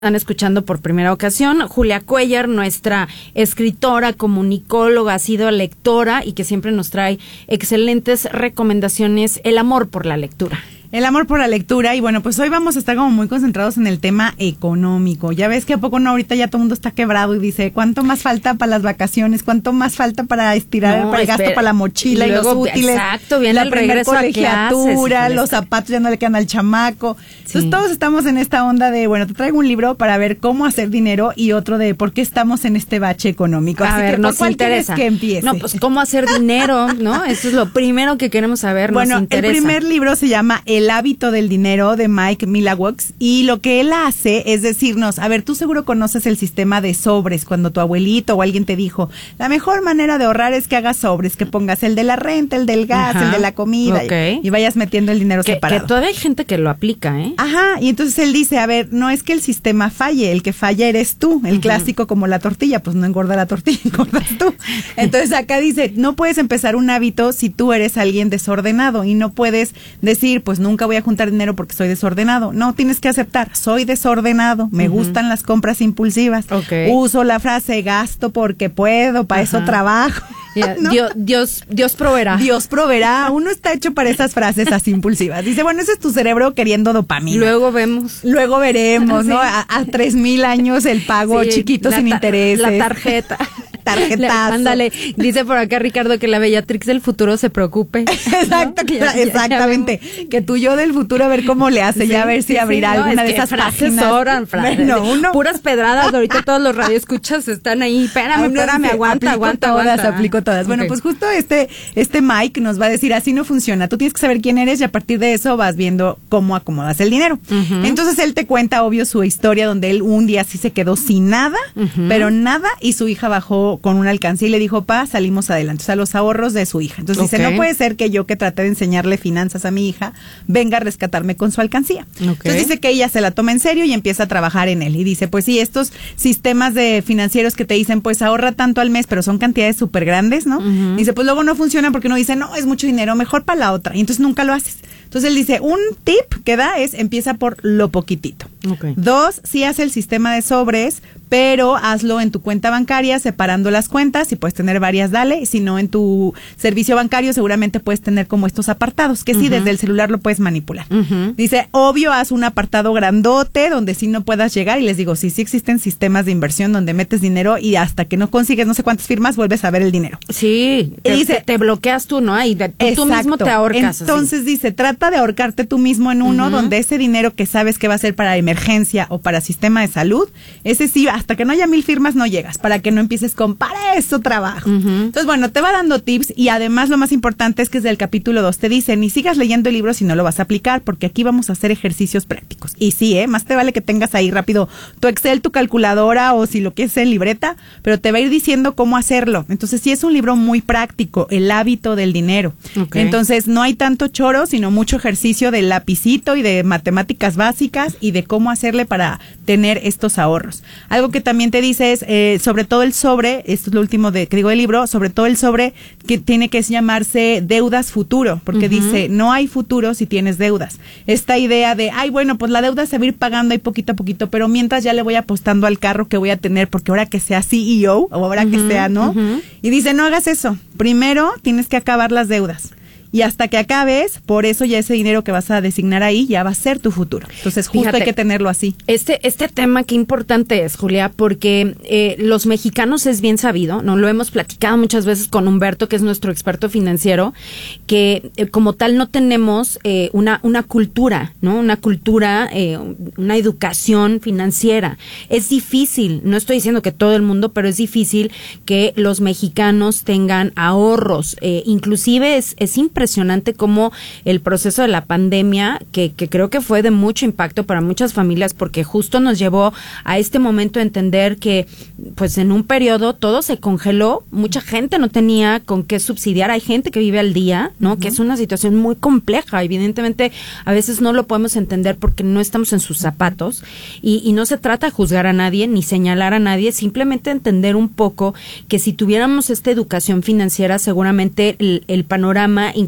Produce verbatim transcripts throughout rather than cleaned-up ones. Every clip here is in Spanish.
Están escuchando por primera ocasión, Julia Cuellar, nuestra escritora, comunicóloga, ha sido lectora y que siempre nos trae excelentes recomendaciones, el amor por la lectura. El amor por la lectura, y bueno, pues hoy vamos a estar como muy concentrados en el tema económico. Ya ves que a poco no, ahorita ya todo el mundo está quebrado y dice, ¿cuánto más falta para las vacaciones? ¿Cuánto más falta para estirar no, el gasto para la mochila y, luego, y los útiles? Exacto, viene la el regreso colegiatura, a clases, los zapatos ya no le quedan al chamaco. Sí. Entonces todos estamos en esta onda de, bueno, te traigo un libro para ver cómo hacer dinero y otro de por qué estamos en este bache económico. A Así ver, que, nos ¿cuál interesa. quieres que empiece? No, pues cómo hacer dinero, ¿no? Eso es lo primero que queremos saber, bueno, nos interesa. El primer libro se llama El hábito del dinero, de Mike Milawatz, y lo que él hace es decirnos, a ver, tú seguro conoces el sistema de sobres, cuando tu abuelito o alguien te dijo, la mejor manera de ahorrar es que hagas sobres, que pongas el de la renta, el del gas, Ajá, el de la comida, okay. y, y vayas metiendo el dinero que, separado. Que todavía hay gente que lo aplica, ¿eh? Ajá, y entonces él dice, a ver, no es que el sistema falle, el que falla eres tú, el uh-huh. clásico como la tortilla, pues no engorda la tortilla, engordas tú. Entonces acá dice, no puedes empezar un hábito si tú eres alguien desordenado, y no puedes decir, pues nunca voy a juntar dinero porque soy desordenado. No, tienes que aceptar, soy desordenado, me uh-huh. gustan las compras impulsivas, okay. uso la frase gasto porque puedo, para eso trabajo. Yeah. ¿No? Dios, Dios, Dios proveerá. Dios proveerá. Uno está hecho para esas frases así impulsivas. Dice, bueno, ese es tu cerebro queriendo dopamina. Luego vemos. Luego veremos, sí. ¿no? A, a tres mil años el pago sí, chiquito sin ta- intereses. La tarjeta. Tarjetazo. Ándale, dice por acá Ricardo que la Bellatrix del futuro se preocupe. Exacto, ¿no? ya, exactamente. Ya que tú yo del futuro a ver cómo le hace, sí, ya a ver si sí, abrirá sí, no, alguna es de esas frases páginas. Sobran, frases. Bueno, uno, puras pedradas, ahorita todos los radioescuchas están ahí. Espérame, espérame, dice, aguanta, aguanta, todas, aguanta. Aplico todas. Bueno, okay. pues justo este, este Mike nos va a decir, así no funciona. Tú tienes que saber quién eres y a partir de eso vas viendo cómo acomodas el dinero. Uh-huh. Entonces él te cuenta, obvio, su historia donde él un día sí se quedó sin nada, uh-huh. pero nada, y su hija bajó con una alcancía y le dijo, pa, salimos adelante. O sea, los ahorros de su hija. Entonces okay. dice, no puede ser que yo que traté de enseñarle finanzas a mi hija venga a rescatarme con su alcancía. Okay. Entonces dice que ella se la toma en serio y empieza a trabajar en él. Y dice, pues sí, estos sistemas de financieros que te dicen, pues ahorra tanto al mes, pero son cantidades súper grandes, ¿no? Uh-huh. Dice, pues luego no funciona porque uno dice, no, es mucho dinero, mejor para la otra. Y entonces nunca lo haces. Entonces él dice, un tip que da es, empieza por lo poquitito. Okay. Dos, sí hace el sistema de sobres, pero hazlo en tu cuenta bancaria, separando las cuentas. Si puedes tener varias, dale. Si no, en tu servicio bancario seguramente puedes tener como estos apartados, que uh-huh. sí, desde el celular lo puedes manipular. Uh-huh. Dice, obvio, haz un apartado grandote donde sí no puedas llegar. Y les digo, sí, sí existen sistemas de inversión donde metes dinero y hasta que no consigues no sé cuántas firmas, vuelves a ver el dinero. Sí, y te, dice, te, te bloqueas tú, ¿no? Y de, tú, tú mismo te ahorcas. Entonces así. Dice, trata de ahorcarte tú mismo en uno uh-huh. donde ese dinero que sabes que va a ser para emergencia o para sistema de salud, ese sí, hasta que no haya mil firmas no llegas, para que no empieces con, para eso trabajo. Uh-huh. Entonces, bueno, te va dando tips y además lo más importante es que desde el capítulo dos te dice, ni sigas leyendo el libro si no lo vas a aplicar, porque aquí vamos a hacer ejercicios prácticos. Y sí, ¿eh? Más te vale que tengas ahí rápido tu Excel, tu calculadora o si lo quieres en libreta, pero te va a ir diciendo cómo hacerlo. Entonces, sí es un libro muy práctico, el hábito del dinero. Okay. Entonces, no hay tanto choro, sino mucho ejercicio de lapicito y de matemáticas básicas y de cómo hacerle para tener estos ahorros. Algo que también te dice es, eh, sobre todo el sobre, esto es lo último de, que digo del libro, sobre todo el sobre que tiene que llamarse deudas futuro, porque uh-huh. dice, no hay futuro si tienes deudas. Esta idea de, ay, bueno, pues la deuda se va a ir pagando ahí poquito a poquito, pero mientras ya le voy apostando al carro que voy a tener, porque ahora que sea C E O, o ahora uh-huh. que sea, ¿no? Uh-huh. Y dice, no hagas eso. Primero tienes que acabar las deudas. Y hasta que acabes, por eso ya ese dinero que vas a designar ahí ya va a ser tu futuro. Entonces, justo Fíjate, hay que tenerlo así. Este este tema, qué importante es, Julia, porque eh, los mexicanos es bien sabido, ¿no? Lo hemos platicado muchas veces con Humberto, que es nuestro experto financiero, que eh, como tal no tenemos eh, una una cultura, ¿no? Una cultura, eh, una educación financiera. Es difícil, no estoy diciendo que todo el mundo, pero es difícil que los mexicanos tengan ahorros. Eh, inclusive es, es impresionante impresionante cómo el proceso de la pandemia, que, que creo que fue de mucho impacto para muchas familias, porque justo nos llevó a este momento a entender que, pues en un periodo todo se congeló, mucha gente no tenía con qué subsidiar, hay gente que vive al día, ¿no? Uh-huh. Que es una situación muy compleja, evidentemente a veces no lo podemos entender porque no estamos en sus zapatos, y, y no se trata de juzgar a nadie, ni señalar a nadie, simplemente entender un poco que si tuviéramos esta educación financiera, seguramente el, el panorama, incluso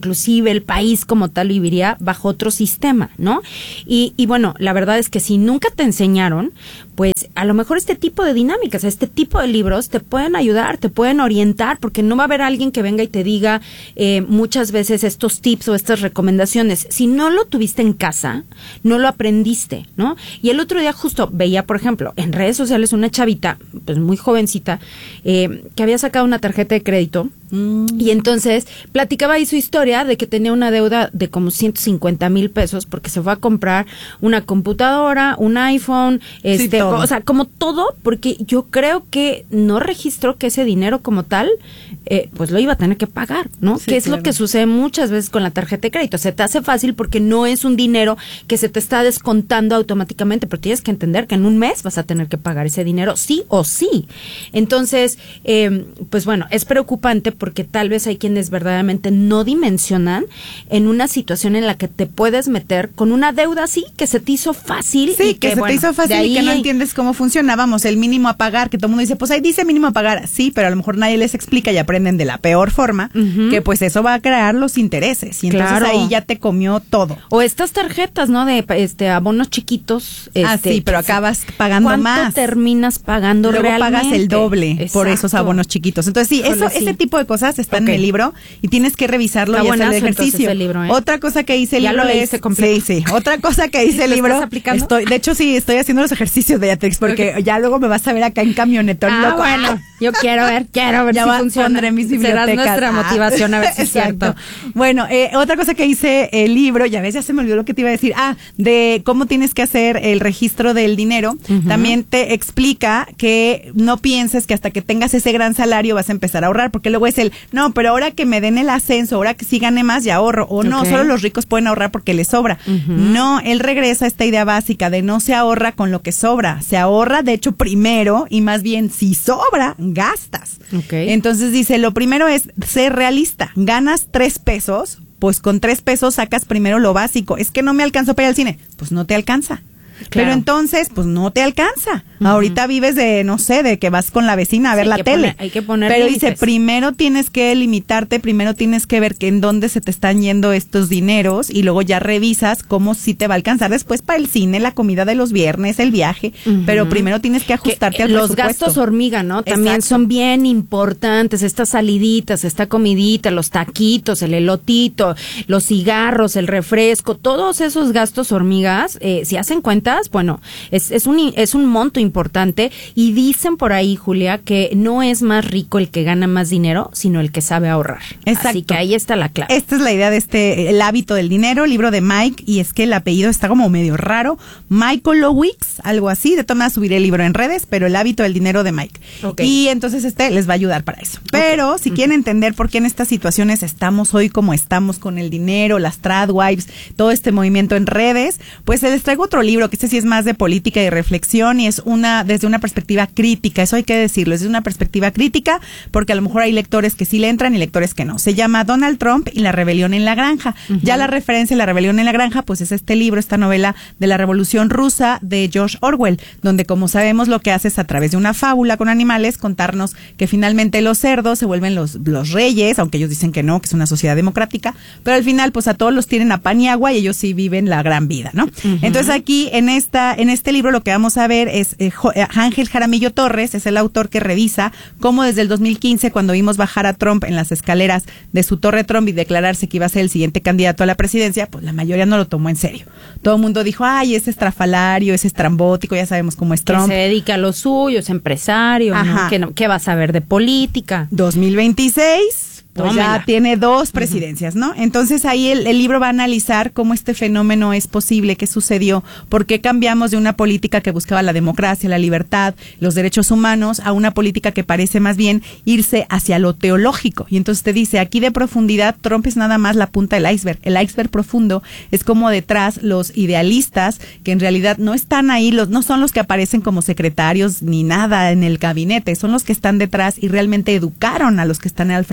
inclusive el país como tal viviría bajo otro sistema, ¿no? Y, y bueno, la verdad es que si nunca te enseñaron, pues a lo mejor este tipo de dinámicas, este tipo de libros te pueden ayudar, te pueden orientar, porque no va a haber alguien que venga y te diga eh, muchas veces estos tips o estas recomendaciones. Si no lo tuviste en casa, no lo aprendiste, ¿no? Y el otro día justo veía, por ejemplo, en redes sociales una chavita, pues muy jovencita, eh, que había sacado una tarjeta de crédito. Y entonces platicaba ahí su historia de que tenía una deuda de como ciento cincuenta mil pesos porque se fue a comprar una computadora, un iPhone, este, sí, o sea, como todo, porque yo creo que no registró que ese dinero como tal, eh, pues lo iba a tener que pagar, ¿no? Sí, que es claro. Lo que sucede muchas veces con la tarjeta de crédito. Se te hace fácil porque no es un dinero que se te está descontando automáticamente, pero tienes que entender que en un mes vas a tener que pagar ese dinero sí o sí. Entonces, eh, pues bueno, es preocupante porque tal vez hay quienes verdaderamente no dimensionan en una situación en la que te puedes meter con una deuda así que se te hizo fácil. Sí, y que, que se bueno, te hizo fácil y que no entiendes cómo funciona. Vamos, el mínimo a pagar, que todo el mundo dice, pues ahí dice mínimo a pagar. Sí, pero a lo mejor nadie les explica y aprenden de la peor forma, uh-huh. que pues eso va a crear los intereses. Y entonces claro. ahí ya te comió todo. O estas tarjetas, ¿no? De este abonos chiquitos. Este, ah, sí, pero acabas pagando ¿cuánto más. ¿Cuánto terminas pagando Luego realmente? pagas el doble. Exacto. Por esos abonos chiquitos. Entonces sí, eso, sí. ese tipo de cosas están okay. en el libro y tienes que revisarlo y hacer el ejercicio. El libro, ¿eh? Otra cosa que hice el ya libro lo es completo. sí, sí. Otra cosa que hice el libro. ¿Estás aplicando? Estoy, de hecho sí, estoy haciendo los ejercicios de Beatrix porque okay. ya luego me vas a ver acá en camionetón. Ah, loco. bueno, yo quiero ver, quiero ver ya si va, funciona. Pondré mis bibliotecas. Serás nuestra ah. motivación a ver si es cierto. Bueno, eh, otra cosa que hice el libro, ya ves, ya se me olvidó lo que te iba a decir. Ah, de cómo tienes que hacer el registro del dinero. Uh-huh. También te explica que no pienses que hasta que tengas ese gran salario vas a empezar a ahorrar, porque luego es el, no, pero ahora que me den el ascenso, ahora que sí gane más, ya ahorro. O no, okay. solo los ricos pueden ahorrar porque les sobra. Uh-huh. No, él regresa a esta idea básica de no se ahorra con lo que sobra. Se ahorra, de hecho, primero, y más bien, si sobra, gastas. Okay. Entonces dice, lo primero es ser realista. Ganas tres pesos, pues con tres pesos sacas primero lo básico. Es que no me alcanzó para ir al cine. Pues no te alcanza. Claro. Pero entonces, pues no te alcanza. Uh-huh. Ahorita vives de, no sé, de que vas con la vecina a ver sí, la tele. Poner, hay que poner Pero límites. dice, primero tienes que limitarte, primero tienes que ver que en dónde se te están yendo estos dineros y luego ya revisas cómo sí te va a alcanzar después para el cine, la comida de los viernes, el viaje. Uh-huh. Pero primero tienes que ajustarte que, al los presupuesto. Los gastos hormiga, ¿no? También Exacto. son bien importantes. Estas saliditas, esta comidita, los taquitos, el elotito, los cigarros, el refresco, todos esos gastos hormigas, eh, si hacen cuentas, bueno, Es, es un es un monto importante y dicen por ahí, Julia, que no es más rico el que gana más dinero, sino el que sabe ahorrar. Exacto. Así que ahí está la clave. Esta es la idea de este, el hábito del dinero, libro de Mike, y es que el apellido está como medio raro. Michaelowicz, algo así. De todas maneras subiré el libro en redes, pero el hábito del dinero de Mike. Okay. Y entonces este les va a ayudar para eso. Pero okay. si uh-huh. quieren entender por qué en estas situaciones estamos hoy como estamos con el dinero, las tradwives, todo este movimiento en redes, pues les traigo otro libro que este sí es más de política y reflexión y es una desde una perspectiva crítica, eso hay que decirlo, es desde una perspectiva crítica porque a lo mejor hay lectores que sí le entran y lectores que no. Se llama Donald Trump y la rebelión en la granja. Uh-huh. Ya la referencia a la rebelión en la granja pues es este libro, esta novela de la Revolución Rusa de George Orwell, donde como sabemos lo que hace es a través de una fábula con animales contarnos que finalmente los cerdos se vuelven los, los reyes, aunque ellos dicen que no, que es una sociedad democrática, pero al final pues a todos los tienen a pan y agua y ellos sí viven la gran vida, ¿no? Uh-huh. Entonces aquí en esta en este libro lo que vamos a ver es eh, Ángel Jaramillo Torres, es el autor que revisa cómo desde el dos mil quince, cuando vimos bajar a Trump en las escaleras de su torre Trump y declararse que iba a ser el siguiente candidato a la presidencia, pues la mayoría no lo tomó en serio. Todo el mundo dijo, ay, ese estrafalario, ese estrambótico, ya sabemos cómo es Trump. Que se dedica a lo suyo, es empresario, ¿no? ¿Qué, no, ¿Qué va a saber de política? dos mil veintiséis pues Tómela. Ya tiene dos presidencias, ¿no? Entonces ahí el, el libro va a analizar cómo este fenómeno es posible, qué sucedió, por qué cambiamos de una política que buscaba la democracia, la libertad, los derechos humanos, a una política que parece más bien irse hacia lo teológico. Y entonces te dice, aquí de profundidad, Trump es nada más la punta del iceberg. El iceberg profundo es como detrás los idealistas, que en realidad no están ahí, los no son los que aparecen como secretarios ni nada en el gabinete, son los que están detrás y realmente educaron a los que están al frente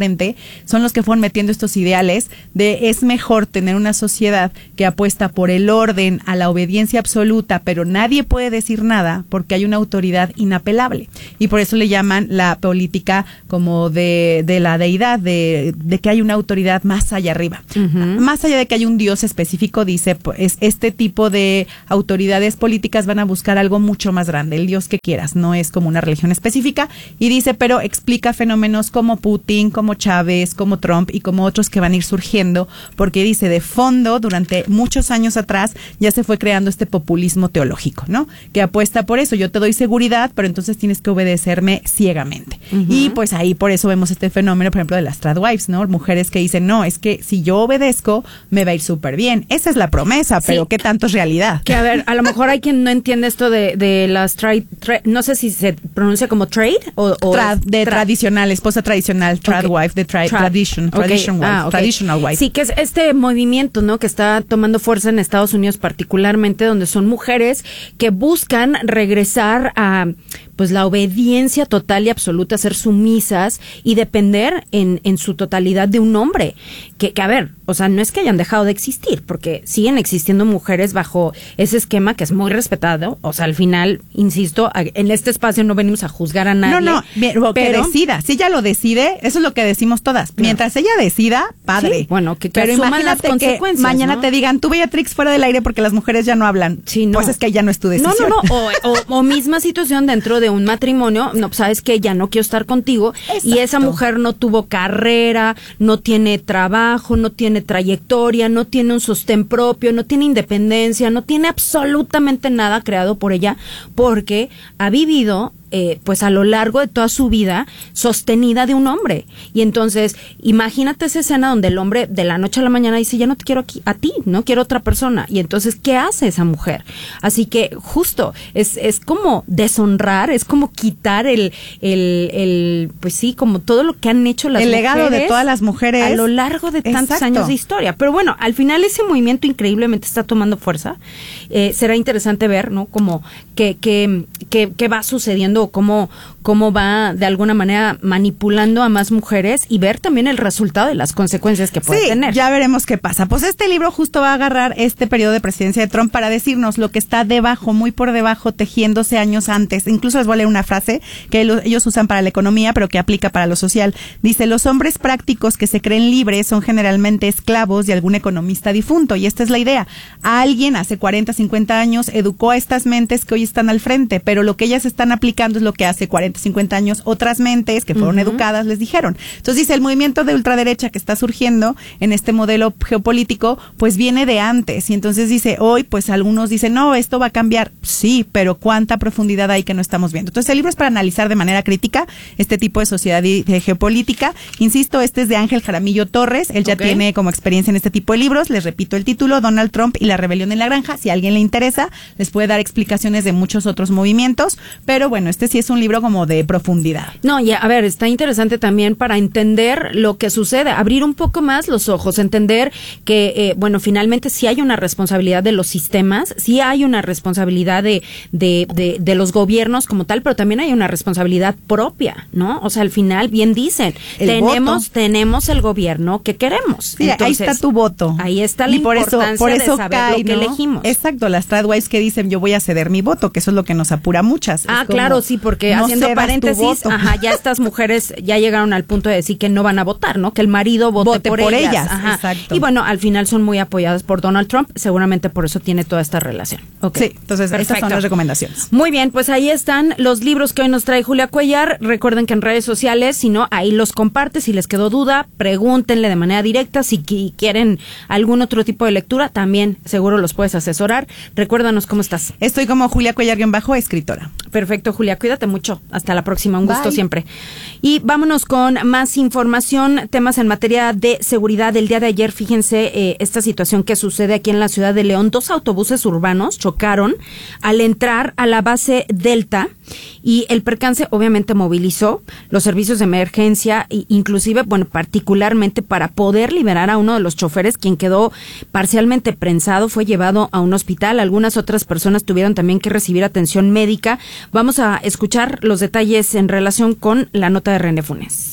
son los que fueron metiendo estos ideales de es mejor tener una sociedad que apuesta por el orden, a la obediencia absoluta, pero nadie puede decir nada porque hay una autoridad inapelable. Y por eso le llaman la política como de, de la deidad, de, de que hay una autoridad más allá arriba. Uh-huh. Más allá de que hay un Dios específico, dice, pues este tipo de autoridades políticas van a buscar algo mucho más grande, el Dios que quieras, no es como una religión específica. Y dice, pero explica fenómenos como Putin, como Chávez, como Trump y como otros que van a ir surgiendo, porque dice, de fondo, durante muchos años atrás, ya se fue creando este populismo teológico, ¿no? Que apuesta por eso, yo te doy seguridad, pero entonces tienes que obedecerme ciegamente. Uh-huh. Y pues ahí por eso vemos este fenómeno, por ejemplo, de las tradwives, ¿no? Mujeres que dicen, no, es que si yo obedezco, me va a ir súper bien. Esa es la promesa, pero sí. ¿Qué tanto es realidad? Que a ver, a lo mejor hay quien no entiende esto de, de las trade, tra- no sé si se pronuncia como trade o... o Trad, de tra- tradicional, esposa tradicional, tradwife, okay. de tra- tra- tradition, okay. tradition wife, ah, okay. traditional wife. Sí, que es este movimiento, ¿no? Que está tomando fuerza en Estados Unidos particularmente, donde son mujeres que buscan regresar a pues la obediencia total y absoluta, ser sumisas y depender en, en su totalidad de un hombre. Que, que, a ver, o sea, no es que hayan dejado de existir, porque siguen existiendo mujeres bajo ese esquema que es muy respetado. O sea, al final, insisto, en este espacio no venimos a juzgar a nadie. No, no, pero que decida. Si ella lo decide, eso es lo que decimos todas. Mientras no. ella decida, padre. Sí, bueno, que, que pero asuman las consecuencias, que mañana ¿no? te digan, tú Beatrix fuera del aire porque las mujeres ya no hablan. Sí, no. Pues es que ya no es tu decisión. No, no, no. O, o, o misma situación dentro de un matrimonio, no, sabes que ya no quiero estar contigo. Exacto. Y esa mujer no tuvo carrera, no tiene trabajo, no tiene trayectoria, no tiene un sostén propio, no tiene independencia, no tiene absolutamente nada creado por ella, porque ha vivido Eh, pues a lo largo de toda su vida sostenida de un hombre. Y entonces imagínate esa escena donde el hombre de la noche a la mañana dice, ya no te quiero aquí, a ti, no quiero otra persona. Y entonces, ¿qué hace esa mujer? Así que justo es, es como deshonrar, es como quitar el, el, el pues sí, como todo lo que han hecho las el mujeres. El legado de todas las mujeres. A lo largo de tantos Exacto. años de historia. Pero bueno, al final ese movimiento increíblemente está tomando fuerza. Eh, será interesante ver, ¿no? Como que, que, que, que va sucediendo, cómo, cómo va de alguna manera manipulando a más mujeres y ver también el resultado de las consecuencias que puede sí, tener. Ya veremos qué pasa. Pues este libro justo va a agarrar este periodo de presidencia de Trump para decirnos lo que está debajo, muy por debajo, tejiéndose años antes. Incluso les voy a leer una frase que ellos usan para la economía, pero que aplica para lo social. Dice, los hombres prácticos que se creen libres son generalmente esclavos de algún economista difunto. Y esta es la idea. Alguien hace cuarenta, cincuenta años educó a estas mentes que hoy están al frente, pero lo que ellas están aplicando es lo que hace cuarenta, cincuenta años otras mentes que fueron uh-huh. educadas les dijeron. Entonces dice, el movimiento de ultraderecha que está surgiendo en este modelo geopolítico, pues viene de antes. Y entonces dice, hoy pues algunos dicen, no, esto va a cambiar. Sí, pero ¿cuánta profundidad hay que no estamos viendo? Entonces el libro es para analizar de manera crítica este tipo de sociedad y de geopolítica. Insisto, este es de Ángel Jaramillo Torres. Él ya okay. tiene como experiencia en este tipo de libros. Les repito el título, Donald Trump y la rebelión en la granja. Si a alguien le interesa, les puede dar explicaciones de muchos otros movimientos. Pero bueno, este sí es un libro como de profundidad. No, y a ver, está interesante también para entender lo que sucede, abrir un poco más los ojos, entender que, eh, bueno, finalmente sí hay una responsabilidad de los sistemas, sí hay una responsabilidad de, de, de, de los gobiernos como tal, pero también hay una responsabilidad propia, ¿no? O sea, al final, bien dicen, el tenemos, voto. tenemos el gobierno que queremos. Sí, Entonces, ahí está tu voto. Ahí está la y por importancia eso, por eso de saber cae, lo que ¿no? elegimos. Exacto, las tradwives que dicen, yo voy a ceder mi voto, que eso es lo que nos apura muchas. Ah, como, claro, sí, porque no haciendo paréntesis, ajá, ya estas mujeres ya llegaron al punto de decir que no van a votar, ¿no? Que el marido vote, vote por, por ellas. ellas. Ajá. Exacto. Y bueno, al final son muy apoyadas por Donald Trump, seguramente por eso tiene toda esta relación. Okay. Sí, entonces Perfecto. Estas son las recomendaciones. Muy bien, pues ahí están los libros que hoy nos trae Julia Cuellar. Recuerden que en redes sociales, si no, ahí los comparte. Si les quedó duda, pregúntenle de manera directa. Si quieren algún otro tipo de lectura, también seguro los puedes asesorar. Recuérdanos cómo estás. Estoy como Julia Cuellar-bajo, escritora. Perfecto, Julia, cuídate mucho. Hasta la próxima, un Bye. gusto siempre. Y vámonos con más información, temas en materia de seguridad. El día de ayer, fíjense, eh, esta situación que sucede aquí en la ciudad de León. Dos autobuses urbanos chocaron al entrar a la base Delta y el percance obviamente movilizó los servicios de emergencia, inclusive, bueno, particularmente para poder liberar a uno de los choferes, quien quedó parcialmente prensado, fue llevado a un hospital. Algunas otras personas tuvieron también que recibir atención médica. Vamos a escuchar los detalles en relación con la nota de René Funes.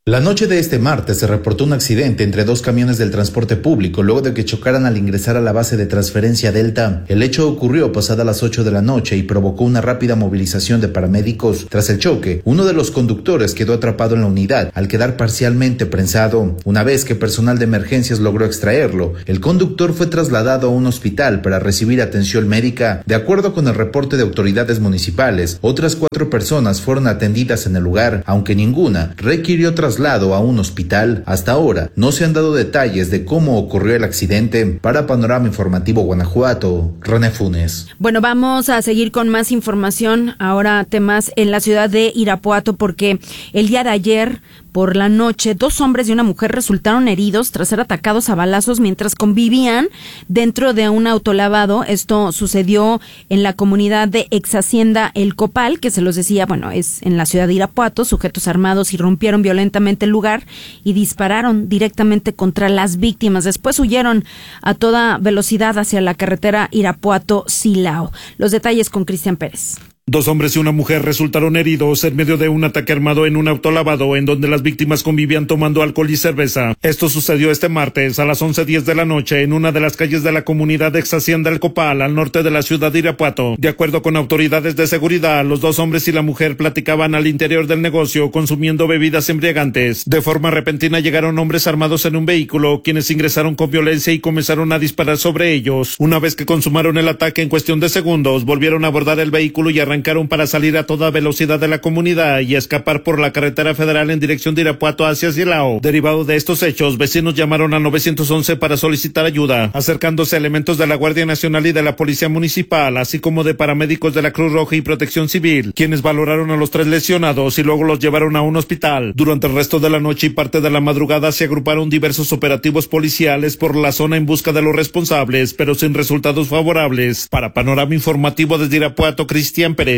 La noche de este martes se reportó un accidente entre dos camiones del transporte público luego de que chocaran al ingresar a la base de transferencia Delta. El hecho ocurrió pasada las ocho de la noche y provocó una rápida movilización de paramédicos. Tras el choque, uno de los conductores quedó atrapado en la unidad al quedar parcialmente prensado. Una vez que personal de emergencias logró extraerlo, el conductor fue trasladado a un hospital para recibir atención médica. De acuerdo con el reporte de autoridades municipales, otras cuatro personas fueron atendidas en el lugar, aunque ninguna requirió traslado a un hospital. Hasta ahora no se han dado detalles de cómo ocurrió el accidente. Para Panorama Informativo Guanajuato, René Funes. Bueno, vamos a seguir con más información. Ahora temas en la ciudad de Irapuato, porque el día de ayer por la noche, dos hombres y una mujer resultaron heridos tras ser atacados a balazos mientras convivían dentro de un autolavado. Esto sucedió en la comunidad de Ex Hacienda El Copal, que se los decía, bueno, es en la ciudad de Irapuato. Sujetos armados irrumpieron violentamente el lugar y dispararon directamente contra las víctimas. Después huyeron a toda velocidad hacia la carretera Irapuato-Silao. Los detalles con Cristian Pérez. Dos hombres y una mujer resultaron heridos en medio de un ataque armado en un autolavado en donde las víctimas convivían tomando alcohol y cerveza. Esto sucedió este martes a las once diez de la noche en una de las calles de la comunidad de Ex Hacienda El Copal, al norte de la ciudad de Irapuato. De acuerdo con autoridades de seguridad, los dos hombres y la mujer platicaban al interior del negocio consumiendo bebidas embriagantes. De forma repentina llegaron hombres armados en un vehículo, quienes ingresaron con violencia y comenzaron a disparar sobre ellos. Una vez que consumaron el ataque en cuestión de segundos, volvieron a abordar el vehículo y arrancaron para salir a toda velocidad de la comunidad y escapar por la carretera federal en dirección de Irapuato hacia Silao. Derivado de estos hechos, vecinos llamaron al nueve once para solicitar ayuda, acercándose elementos de la Guardia Nacional y de la Policía Municipal, así como de paramédicos de la Cruz Roja y Protección Civil, quienes valoraron a los tres lesionados y luego los llevaron a un hospital. Durante el resto de la noche y parte de la madrugada se agruparon diversos operativos policiales por la zona en busca de los responsables, pero sin resultados favorables. Para Panorama Informativo desde Irapuato, Cristian Pérez.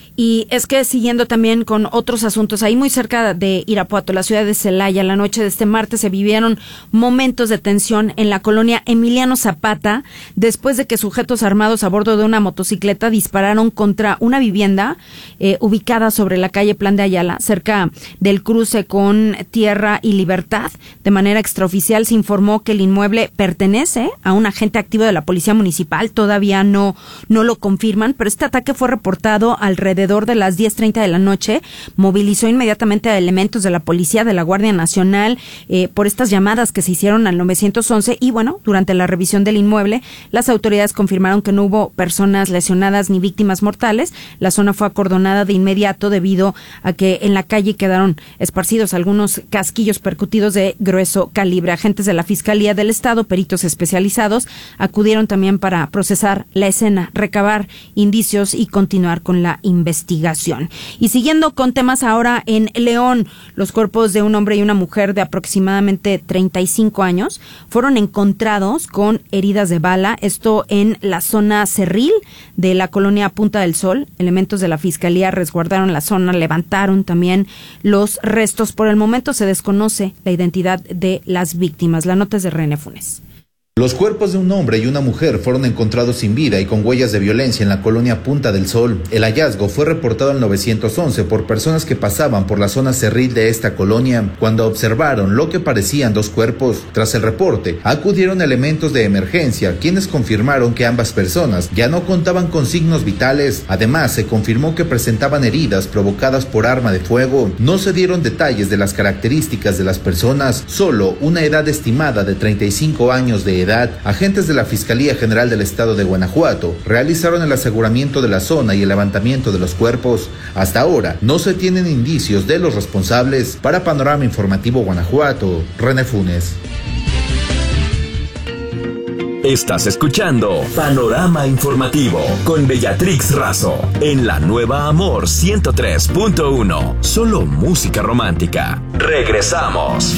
Y es que siguiendo también con otros asuntos, ahí muy cerca de Irapuato, la ciudad de Celaya, la noche de este martes se vivieron momentos de tensión en la colonia Emiliano Zapata, después de que sujetos armados a bordo de una motocicleta dispararon contra una vivienda eh, ubicada sobre la calle Plan de Ayala, cerca del cruce con Tierra y Libertad. De manera extraoficial se informó que el inmueble pertenece a un agente activo de la Policía Municipal. Todavía no, no lo confirman, pero este ataque fue reportado alrededor de las diez treinta de la noche. Movilizó inmediatamente a elementos de la policía, de la Guardia Nacional, eh, por estas llamadas que se hicieron al nueve once y bueno, durante la revisión del inmueble, las autoridades confirmaron que no hubo personas lesionadas ni víctimas mortales. La zona fue acordonada de inmediato debido a que en la calle quedaron esparcidos algunos casquillos percutidos de grueso calibre. Agentes de la Fiscalía del Estado, peritos especializados, acudieron también para procesar la escena, recabar indicios y continuar con la investigación. Y siguiendo con temas ahora en León, los cuerpos de un hombre y una mujer de aproximadamente treinta y cinco años fueron encontrados con heridas de bala, esto en la zona Cerril de la colonia Punta del Sol. Elementos de la Fiscalía resguardaron la zona, levantaron también los restos. Por el momento se desconoce la identidad de las víctimas. La nota es de René Funes. Los cuerpos de un hombre y una mujer fueron encontrados sin vida y con huellas de violencia en la colonia Punta del Sol. El hallazgo fue reportado al nueve once por personas que pasaban por la zona cerril de esta colonia cuando observaron lo que parecían dos cuerpos. Tras el reporte, acudieron elementos de emergencia, quienes confirmaron que ambas personas ya no contaban con signos vitales. Además, se confirmó que presentaban heridas provocadas por arma de fuego. No se dieron detalles de las características de las personas, solo una edad estimada de treinta y cinco años de edad. Agentes de la Fiscalía General del Estado de Guanajuato realizaron el aseguramiento de la zona y el levantamiento de los cuerpos. Hasta ahora no se tienen indicios de los responsables. Para Panorama Informativo Guanajuato, René Funes. Estás escuchando Panorama Informativo con Bellatrix Razo en la nueva Amor ciento tres punto uno. Solo música romántica. Regresamos.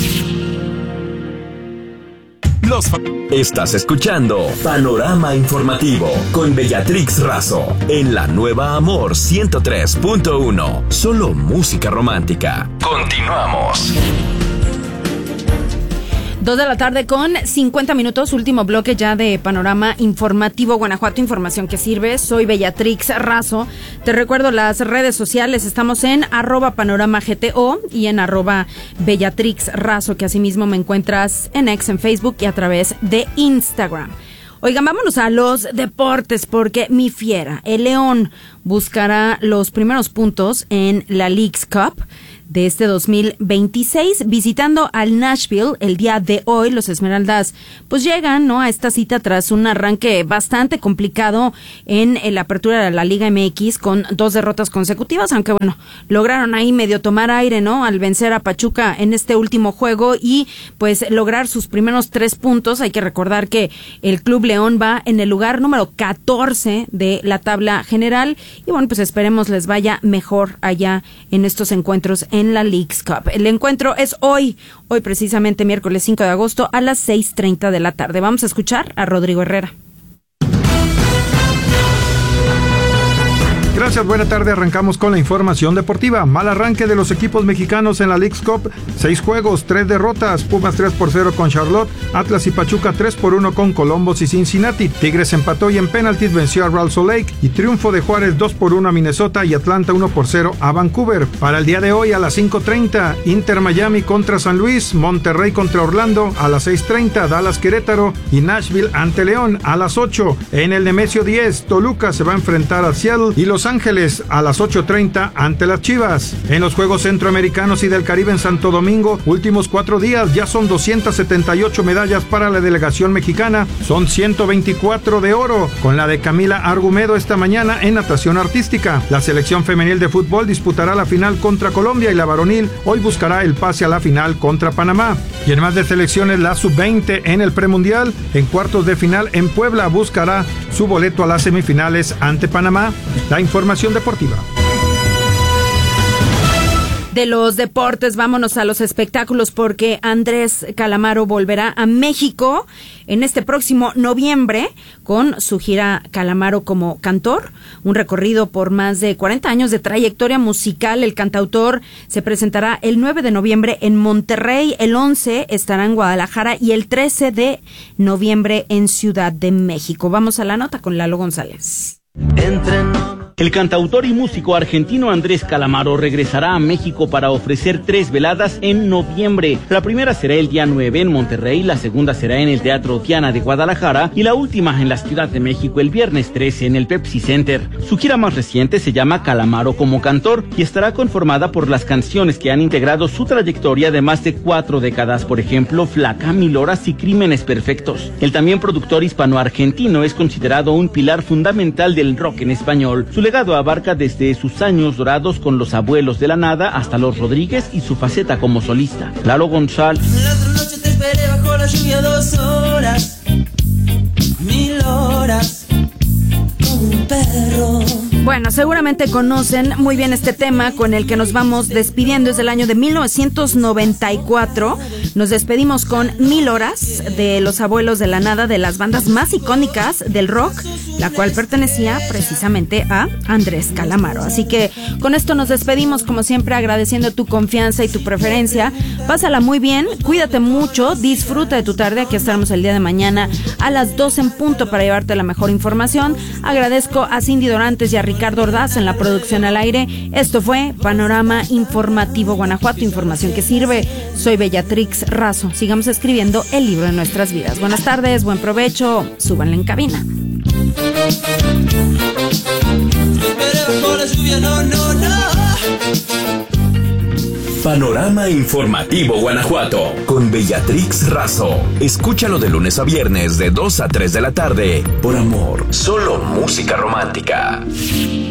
Los fa- Estás escuchando Panorama Informativo con Bellatrix Razo en la nueva Amor ciento tres punto uno. Solo música romántica. Continuamos. Dos de la tarde con cincuenta minutos, último bloque ya de Panorama Informativo Guanajuato, información que sirve. Soy Bellatrix Razo. Te recuerdo las redes sociales, estamos en arroba panorama G T O y en arroba Bellatrix Razo, que asimismo me encuentras en X, en Facebook y a través de Instagram. Oigan, vámonos a los deportes porque mi fiera, el León, buscará los primeros puntos en la Leagues Cup de este dos mil veintiséis, visitando al Nashville el día de hoy. Los Esmeraldas pues llegan, ¿no?, a esta cita tras un arranque bastante complicado en, en la apertura de la Liga M X con dos derrotas consecutivas, aunque bueno, lograron ahí medio tomar aire, ¿no?, al vencer a Pachuca en este último juego y pues lograr sus primeros tres puntos. Hay que recordar que el Club León va en el lugar número catorce de la tabla general y bueno, pues esperemos les vaya mejor allá en estos encuentros en la Leagues Cup. El encuentro es hoy, hoy precisamente miércoles cinco de agosto a las seis treinta de la tarde. Vamos a escuchar a Rodrigo Herrera. Gracias, buena tarde. Arrancamos con la información deportiva. Mal arranque de los equipos mexicanos en la Leagues Cup. Seis juegos, tres derrotas. Pumas tres por cero con Charlotte. Atlas y Pachuca tres por uno con Columbus y Cincinnati. Tigres empató y en penaltis venció a Real Salt Lake. Y triunfo de Juárez dos por uno a Minnesota y Atlanta uno por cero a Vancouver. Para el día de hoy a las cinco treinta, Inter Miami contra San Luis. Monterrey contra Orlando. A las seis treinta, Dallas Querétaro. Y Nashville ante León a las ocho. En el Nemesio diez, Toluca se va a enfrentar a Seattle y Los Ángeles a las ocho treinta ante las Chivas. En los Juegos Centroamericanos y del Caribe en Santo Domingo, últimos cuatro días, ya son doscientas setenta y ocho medallas para la delegación mexicana, son ciento veinticuatro de oro, con la de Camila Argumedo esta mañana en natación artística. La selección femenil de fútbol disputará la final contra Colombia y la varonil hoy buscará el pase a la final contra Panamá. Y en más de selecciones, la sub veinte en el premundial, en cuartos de final en Puebla buscará su boleto a las semifinales ante Panamá. La información deportiva. De los deportes, vámonos a los espectáculos porque Andrés Calamaro volverá a México en este próximo noviembre con su gira Calamaro como cantor, un recorrido por más de cuarenta años de trayectoria musical. El cantautor se presentará el nueve de noviembre en Monterrey, el once estará en Guadalajara y el trece de noviembre en Ciudad de México. Vamos a la nota con Lalo González. El cantautor y músico argentino Andrés Calamaro regresará a México para ofrecer tres veladas en noviembre. La primera será el día nueve en Monterrey, la segunda será en el Teatro Diana de Guadalajara y la última en la Ciudad de México el viernes trece en el Pepsi Center. Su gira más reciente se llama Calamaro como cantor y estará conformada por las canciones que han integrado su trayectoria de más de cuatro décadas, por ejemplo, Flaca, Mil Horas y Crímenes Perfectos. El también productor hispano-argentino es considerado un pilar fundamental del rock en español. Su legado abarca desde sus años dorados con Los Abuelos de la Nada hasta Los Rodríguez y su faceta como solista. Lalo González. La otra noche te esperé bajo la lluvia dos horas, mil horas, como un perro. Bueno, seguramente conocen muy bien este tema con el que nos vamos despidiendo. Es del año de mil novecientos noventa y cuatro. Nos despedimos con Mil Horas de Los Abuelos de la Nada, de las bandas más icónicas del rock, la cual pertenecía precisamente a Andrés Calamaro. Así que con esto nos despedimos, como siempre, agradeciendo tu confianza y tu preferencia. Pásala muy bien, cuídate mucho, disfruta de tu tarde. Aquí estaremos el día de mañana a las doce en punto para llevarte la mejor información. Agradezco a Cindy Dorantes y a Ricardo Ordaz en la producción al aire. Esto fue Panorama Informativo Guanajuato, información que sirve. Soy Bellatrix Razo. Sigamos escribiendo el libro de nuestras vidas. Buenas tardes, buen provecho, súbanle en cabina. Panorama Informativo Guanajuato con Bellatrix Razo. Escúchalo de lunes a viernes de dos a tres de la tarde. Por amor, solo música romántica.